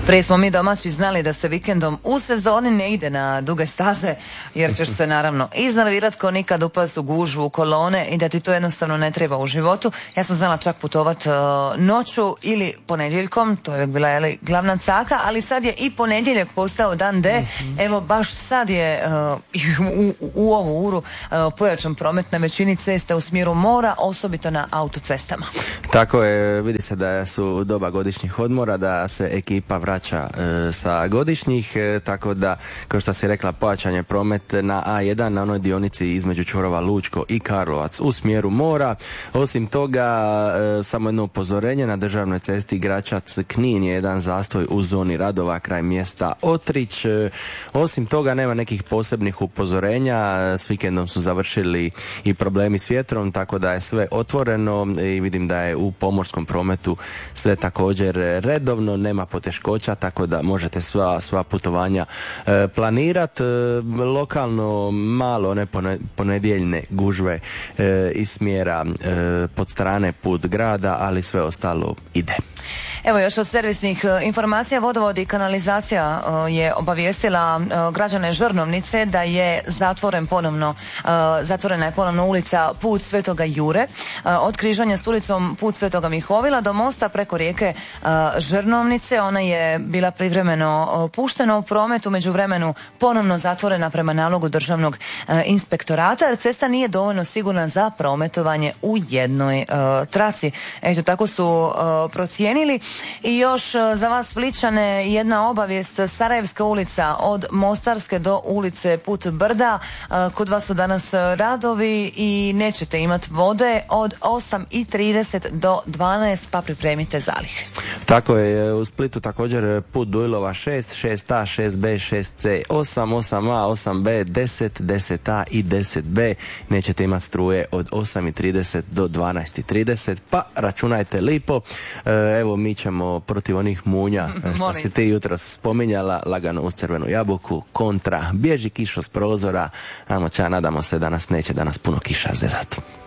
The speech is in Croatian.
Prije smo mi domaći znali da se vikendom u sezoni ne ide na duge staze, jer ćeš se naravno iznervirat ko nikad, upast u gužvu, u kolone i da ti to jednostavno ne treba u životu. Ja sam znala čak putovat noću ili ponedjeljkom, to je uvijek bila glavna caka, ali sad je i ponedjeljak postao dan D. Evo baš sad je u ovu uru pojačan promet na većini cesta u smjeru mora, osobito na autocestama. Tako je, vidi se da su doba godišnjih odmora, da se ekipa vraća sa godišnjih, tako da, kao što si rekla, pojačan je promet na A1 na onoj dionici između čvorova Lučko i Karlovac u smjeru mora. Osim toga, samo jedno upozorenje, na državnoj cesti Gračac-Knin je jedan zastoj u zoni radova kraj mjesta Otrić. Osim toga, nema nekih posebnih upozorenja, s vikendom su završili i problemi s vjetrom, tako da je sve otvoreno i vidim da je u pomorskom prometu sve također redovno, nema poteškoća, tako da možete sva putovanja planirati. Lokalno malo one ponedjeljne gužve iz smjera pod strane put grada, ali sve ostalo ide. Evo još od servisnih informacija, Vodovod i kanalizacija je obavijestila građane Žrnovnice da je zatvorena je ponovno ulica Put Svetoga Jure od križanja s ulicom Put Svetoga Mihovila do mosta preko rijeke Žrnovnice. Ona je bila privremeno puštena u promet, u međuvremenu ponovno zatvorena prema nalogu državnog inspektorata, jer cesta nije dovoljno sigurna za prometovanje u jednoj traci. Eto, tako su procijenili. I još za vas Splićane jedna obavijest, Sarajevska ulica od Mostarske do ulice Put Brda, kod vas su danas radovi i nećete imati vode od 8:30 do 12, pa pripremite zalihe. Tako je, u Splitu također put Dujlova 6, 6A, 6B, 6C, 8, 8A, 8B, 10, 10A i 10B. Nećete imati struje od 8:30 do 12:30, pa računajte lipo. Evo, mi ćemo protiv onih munja što si ti jutros spominjala, lagano uz crvenu jabuku, kontra, bježi kišo s prozora, nadamo se da nas neće danas puno kiša zezati.